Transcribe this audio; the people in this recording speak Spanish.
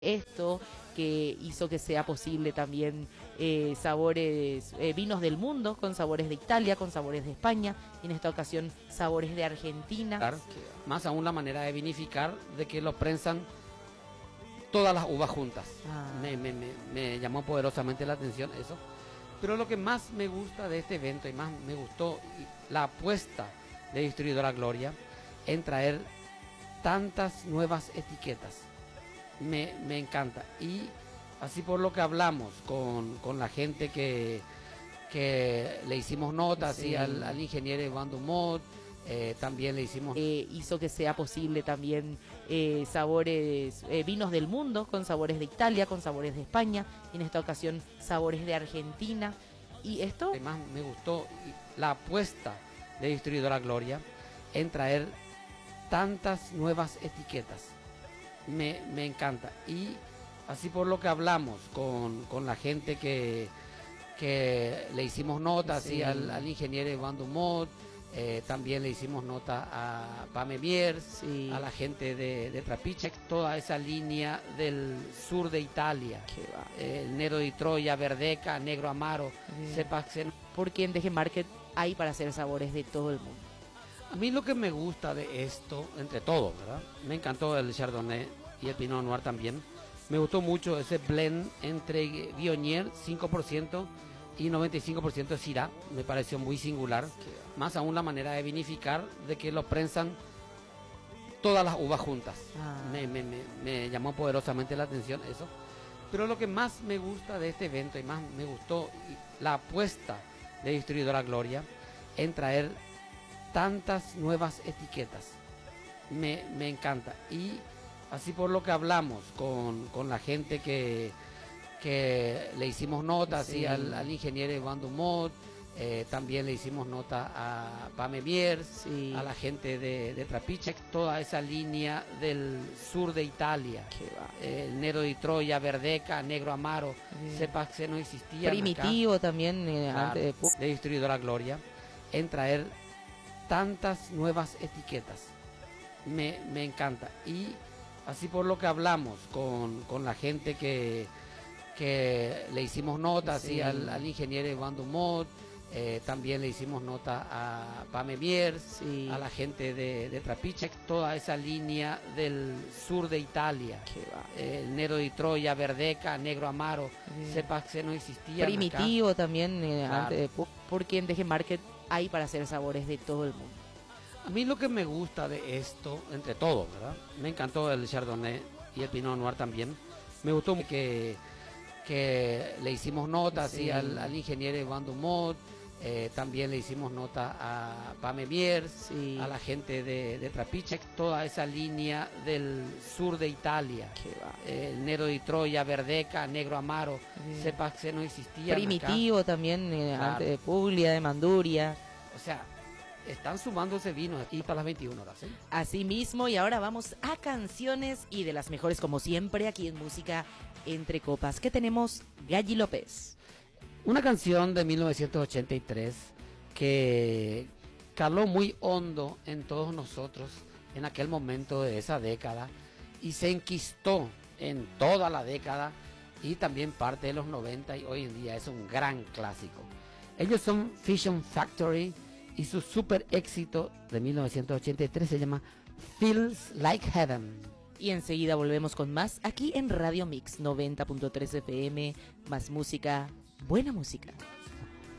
Esto que hizo que sea posible también sabores, vinos del mundo, con sabores de Italia, con sabores de España, y en esta ocasión sabores de Argentina. Más aún la manera de vinificar, de que lo prensan todas las uvas juntas. Me llamó poderosamente la atención eso. Pero lo que más me gusta de este evento, y más me gustó la apuesta de Distribuidora Gloria en traer tantas nuevas etiquetas. Me encanta. Y así por lo que hablamos con la gente que le hicimos notas, sí, al ingeniero Iván Dumont, también le hicimos... hizo que sea posible también sabores, vinos del mundo, con sabores de Italia, con sabores de España, y en esta ocasión sabores de Argentina. Y esto... Además me gustó la apuesta de Distribuidora Gloria en traer tantas nuevas etiquetas. Me encanta. Y así por lo que hablamos con la gente que le hicimos notas, sí, al ingeniero Iván Dumont, también le hicimos nota a Pame Mier, sí, a la gente de Trapiche, toda esa línea del sur de Italia, el Nero di Troya, Verdeca, Negro Amaro, Sepaxen. Porque en DG Market hay para hacer sabores de todo el mundo. A mí lo que me gusta de esto, entre todo, ¿verdad? Me encantó el Chardonnay y el Pinot Noir también. Me gustó mucho ese blend entre Viognier 5% y 95% de Syrah. Me pareció muy singular. Más aún la manera de vinificar, de que lo prensan todas las uvas juntas. Me llamó poderosamente la atención eso. Pero lo que más me gusta de este evento, y más me gustó la apuesta de Distribuidora Gloria en traer tantas nuevas etiquetas. Me encanta. Y así por lo que hablamos con la gente que le hicimos notas, sí, al ingeniero Iván Dumont, también le hicimos nota a Pame Mier, sí, a la gente de Trapiche, toda esa línea del sur de Italia, el Nero di Troya, Verdeca, Negro Amaro, Sepax no existía. Primitivo acá, también, claro, antes de Distribuidora Gloria, en traer tantas nuevas etiquetas. Me encanta. Y así por lo que hablamos con la gente que le hicimos notas, sí, al ingeniero Iván Dumont, también le hicimos nota a Pame Mier, sí, a la gente de Trapiche, toda esa línea del sur de Italia, el Nero di Troya, Verdeca, Negro Amaro, Sepax no existía. Primitivo acá, también, claro, porque en DG Market hay para hacer sabores de todo el mundo. A mí lo que me gusta de esto, entre todo, ¿verdad? Me encantó el Chardonnay y el Pinot Noir también. Me gustó que le hicimos notas, sí, al ingeniero Iván Dumont, también le hicimos nota a Pame Mier, sí, a la gente de Trapiche, toda esa línea del sur de Italia, el Nero di Troya, Verdeca, Negro Amaro, Sepax no existía. Primitivo acá, también, claro, de Puglia, de Manduria. O sea, están sumando ese vino aquí para las 21 horas, ¿eh? Así mismo, y ahora vamos a canciones, y de las mejores como siempre aquí en Música Entre Copas, que tenemos Galli López. Una canción de 1983 que caló muy hondo en todos nosotros en aquel momento de esa década y se enquistó en toda la década y también parte de los 90, y hoy en día es un gran clásico. Ellos son Fission Factory y su super éxito de 1983 se llama Feels Like Heaven. Y enseguida volvemos con más aquí en Radio Mix 90.3 FM, más música, buena música.